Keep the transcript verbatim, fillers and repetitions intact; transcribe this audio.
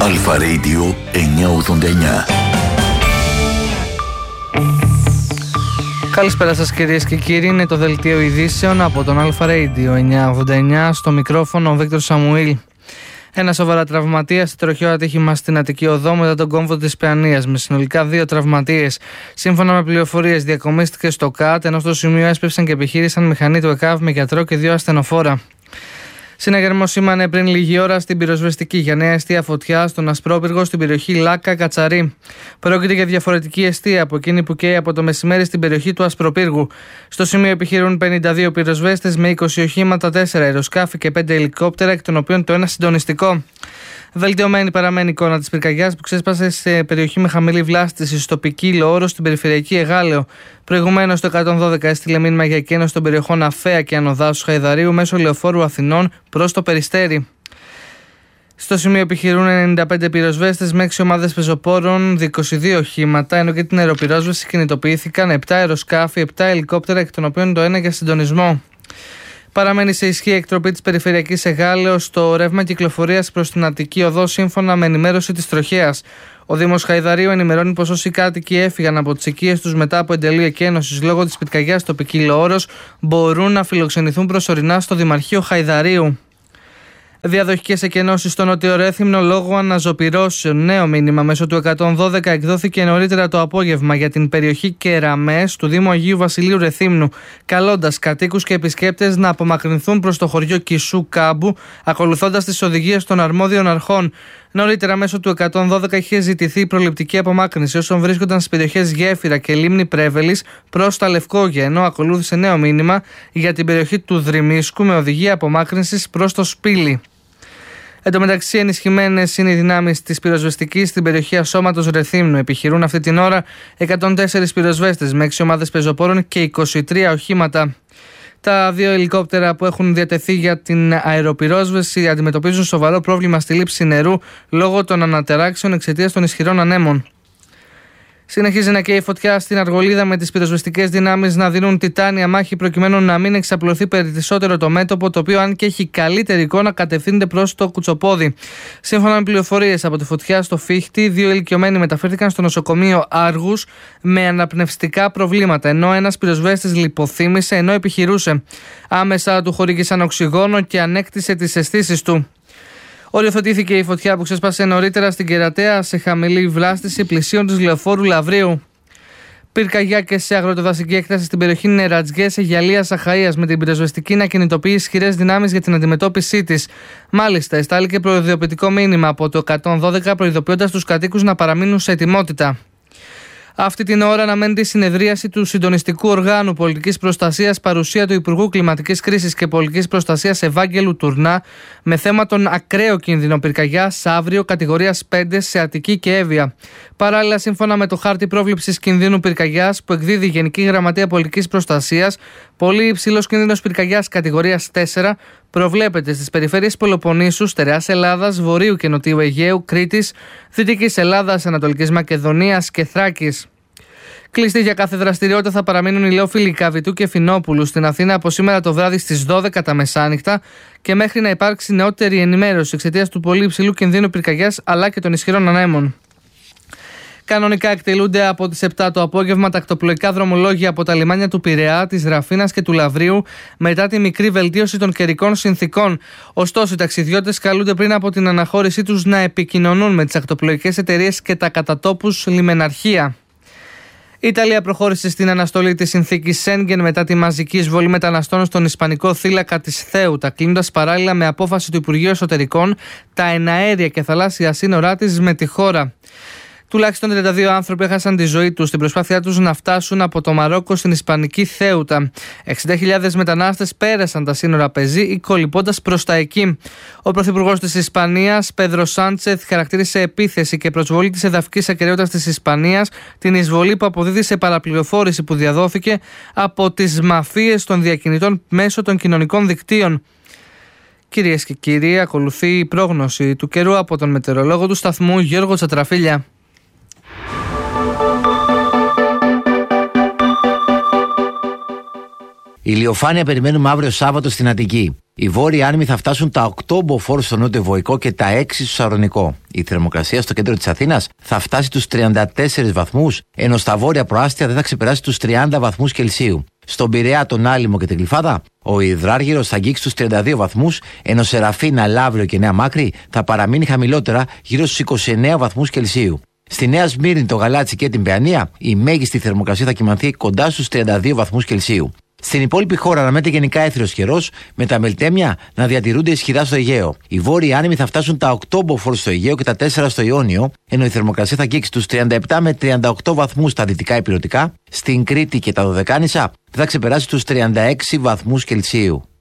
Αλφα Radio εννιακόσια ογδόντα εννιά. Καλησπέρα σας κυρίες και κύριοι, είναι το δελτίο ειδήσεων από τον Αλφα Radio εννιακόσια ογδόντα εννιά, στο μικρόφωνο ο Βίκτορ Σαμουήλ. Ένα σοβαρά τραυματία σε τροχαίο ατύχημα στην Αττική Οδό μετά τον κόμβο της Παιανίας, με συνολικά δύο τραυματίες. Σύμφωνα με πληροφορίες, διακομίστηκε στο ΚΑΤ, ενώ στο σημείο έσπευσαν και επιχείρησαν μηχανή του ΕΚΑΒ με γιατρό και δύο ασθενοφόρα. Συναγερμό σήμανε πριν λίγη ώρα στην πυροσβεστική για νέα εστία φωτιά στον Ασπρόπυργο στην περιοχή Λάκα Κατσαρή. Πρόκειται για διαφορετική εστία από εκείνη που καίει από το μεσημέρι στην περιοχή του Ασπροπύργου. Στο σημείο επιχειρούν πενήντα δύο πυροσβέστες με είκοσι οχήματα, τέσσερα αεροσκάφη και πέντε ελικόπτερα, εκ των οποίων το ένα συντονιστικό. Βελτιωμένη παραμένει η εικόνα της πυρκαγιάς που ξέσπασε σε περιοχή με χαμηλή βλάστηση στο Πικίλο Όρος στην περιφερειακή Εγάλεο. Προηγουμένως το εκατόν δώδεκα έστειλε μήνυμα για εκένωση των περιοχών Αφαία και Ανοδάσου Χαϊδαρίου μέσω λεωφόρου Αθηνών προς το Περιστέρι. Στο σημείο επιχειρούν ενενήντα πέντε πυροσβέστες με έξι ομάδες πεζοπόρων, είκοσι δύο οχήματα, ενώ και την αεροπυρόσβεση κινητοποιήθηκαν επτά αεροσκάφη, επτά ελικόπτερα, εκ των οποίων το ένα για συντονισμό. Παραμένει σε ισχύ η εκτροπή της περιφερειακής Εγάλεως στο ρεύμα κυκλοφορίας προς την Αττική Οδό, σύμφωνα με ενημέρωση της τροχέας. Ο Δήμος Χαϊδαρίου ενημερώνει πως όσοι κάτοικοι έφυγαν από τις οικίες τους μετά από εντελή εκένωσης λόγω της πυρκαγιάς στο Πικίλο Όρος μπορούν να φιλοξενηθούν προσωρινά στο Δημαρχείο Χαϊδαρίου. Διαδοχικές εκενώσεις στο Νότιο Ρέθυμνο λόγω αναζωπυρώσεων. Νέο μήνυμα μέσω του εκατόν δώδεκα εκδόθηκε νωρίτερα το απόγευμα για την περιοχή Κεραμές του Δήμου Αγίου Βασιλείου Ρεθύμνου, καλώντας κατοίκους και επισκέπτες να απομακρυνθούν προς το χωριό Κισού Κάμπου, ακολουθώντας τις οδηγίες των αρμόδιων αρχών. Νωρίτερα, μέσω του εκατόν δώδεκα είχε ζητηθεί προληπτική απομάκρυνση όσων βρίσκονταν στις περιοχές Γέφυρα και Λίμνη Πρέβελης προς τα Λευκόγια, ενώ ακολούθησε νέο μήνυμα για την περιοχή του Δρυμίσκου με οδηγία απομάκρυνσης προς το Σπήλι. Εν τω μεταξύ, ενισχυμένες είναι οι δυνάμεις της πυροσβεστικής στην περιοχή Ασώματος Ρεθύμνου. Επιχειρούν αυτή την ώρα εκατόν τέσσερα πυροσβέστες με έξι ομάδες πεζοπόρων και είκοσι τρία οχήματα. Τα δύο ελικόπτερα που έχουν διατεθεί για την αεροπυρόσβεση αντιμετωπίζουν σοβαρό πρόβλημα στη λήψη νερού λόγω των ανατεράξεων εξαιτίας των ισχυρών ανέμων. Συνεχίζει να καίει φωτιά στην Αργολίδα, με τις πυροσβεστικές δυνάμεις να δίνουν τιτάνια μάχη προκειμένου να μην εξαπλωθεί περισσότερο το μέτωπο, το οποίο, αν και έχει καλύτερη εικόνα, κατευθύνεται προς το Κουτσοπόδι. Σύμφωνα με πληροφορίες από τη φωτιά στο Φίχτη, δύο ηλικιωμένοι μεταφέρθηκαν στο νοσοκομείο Άργους με αναπνευστικά προβλήματα, ενώ ένας πυροσβέστης λιποθύμησε ενώ επιχειρούσε. Άμεσα του χορήγησαν οξυγόνο και ανέκτησε τις αισθήσεις του. Οριοθετήθηκε η φωτιά που ξέσπασε νωρίτερα στην Κερατέα σε χαμηλή βλάστηση πλησίων της λεωφόρου Λαβρίου. Πυρκαγιά και σε αγροτοδασική έκταση στην περιοχή Νερατζιές, Αιγιαλίας Αχαΐας, με την πυροσβεστική να κινητοποιεί ισχυρές δυνάμεις για την αντιμετώπιση της. Μάλιστα, εστάληκε προειδοποιητικό μήνυμα από το εκατόν δώδεκα, προειδοποιώντας τους κατοίκους να παραμείνουν σε ετοιμότητα. Αυτή την ώρα αναμένεται η συνεδρίαση του Συντονιστικού Οργάνου Πολιτικής Προστασίας, παρουσία του Υπουργού Κλιματικής Κρίσης και Πολιτικής Προστασίας Ευάγγελου Τουρνά, με θέμα τον ακραίο κίνδυνο πυρκαγιάς αύριο κατηγορίας πέντε σε Αττική και Εύβοια. Παράλληλα, σύμφωνα με το χάρτη πρόβλεψης κινδύνου πυρκαγιάς που εκδίδει η Γενική Γραμματεία Πολιτικής Προστασίας, πολύ υψηλός κίνδυνος πυρκαγιάς κατηγορίας τέσσερα προβλέπεται στις περιφέρειες Πελοποννήσου, Στερεάς Ελλάδας, Βορείου και Νοτιού Αιγαίου, Κρήτης, Δυτικής Ελλάδας, Ανατολικής Μακεδονίας και Θράκης. Κλειστοί για κάθε δραστηριότητα θα παραμείνουν οι λεωφύλοι Καβιτού και Φινόπουλου στην Αθήνα από σήμερα το βράδυ στις δώδεκα τα μεσάνυχτα και μέχρι να υπάρξει νεότερη ενημέρωση εξαιτίας του πολύ υψηλού κινδύνου πυρκαγιάς αλλά και των ισχυρών ανέμων. Κανονικά εκτελούνται από τις επτά το απόγευμα τα ακτοπλοϊκά δρομολόγια από τα λιμάνια του Πειραιά, της Ραφίνας και του Λαβρίου μετά τη μικρή βελτίωση των καιρικών συνθήκων. Ωστόσο, οι ταξιδιώτες καλούνται πριν από την αναχώρησή τους να επικοινωνούν με τις ακτοπλοϊκές εταιρείες και τα κατατόπους λιμεναρχεία. Η Ιταλία προχώρησε στην αναστολή της συνθήκης Σέγγεν μετά τη μαζική εισβολή μεταναστών στον ισπανικό θύλακα της Θέουτα, κλείνοντας παράλληλα με απόφαση του Υπουργείου Εσωτερικών τα εναέρια και θαλάσσια σύνορά της με τη χώρα. Τουλάχιστον τριάντα δύο άνθρωποι έχασαν τη ζωή τους στην προσπάθειά τους να φτάσουν από το Μαρόκο στην ισπανική Θέουτα. εξήντα χιλιάδες μετανάστες πέρασαν τα σύνορα πεζή κολυμπώντας προς τα εκεί. Ο πρωθυπουργός της Ισπανίας, Πέδρο Σάντσεθ, χαρακτήρισε επίθεση και προσβολή της εδαφικής ακεραιότητας της Ισπανίας την εισβολή που αποδίδει σε παραπληροφόρηση που διαδόθηκε από τις μαφίες των διακινητών μέσω των κοινωνικών δικτύων. Κυρίες και κύριοι, ακολουθεί η πρόγνωση του καιρού από τον μετεωρολόγο του σταθμού Γιώργο Τσατραφίλια. Ηλιοφάνεια περιμένουμε αύριο Σάββατο στην Αττική. Οι βόρειοι άνεμοι θα φτάσουν τα οκτώ μποφόρ στο νότιο-βοϊκό και τα έξι στο Σαρονικό. Η θερμοκρασία στο κέντρο της Αθήνας θα φτάσει τους τριάντα τέσσερις βαθμούς, ενώ στα βόρεια προάστια δεν θα ξεπεράσει τους τριάντα βαθμούς Κελσίου. Στον Πειραιά, τον Άλυμο και την Γλυφάδα, ο υδράργυρος θα αγγίξει τους τριάντα δύο βαθμούς, ενώ Σεραφίνα, Λαύριο και Νέα Μάκρη θα παραμείνει χαμηλότερα γύρω στους είκοσι εννέα βαθμούς Κελσίου. Στη Νέα Σμύρνη, το Γαλάτσι και την Παιανία, η μέγιστη θερμοκρασία θα κυμανθεί κοντά στους τριάντα δύο βαθμούς Κελσίου. Στην υπόλοιπη χώρα αναμένεται γενικά έθριος καιρός, με τα μελτέμια να διατηρούνται ισχυρά στο Αιγαίο. Οι βόρειοι άνεμοι θα φτάσουν τα οκτώ μποφόρ στο Αιγαίο και τα τέσσερα στο Ιόνιο, ενώ η θερμοκρασία θα αγγίξει τους τριάντα επτά με τριάντα οκτώ βαθμούς στα δυτικά ηπειρωτικά. Στην Κρήτη και τα Δωδεκάνησα θα ξεπεράσει τους τριάντα έξι βαθμούς Κελσίου.